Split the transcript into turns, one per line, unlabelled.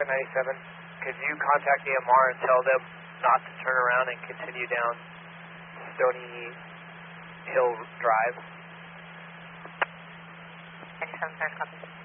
97, could you contact AMR and tell them not to turn around and continue down Stony Hill Drive?
97, copy.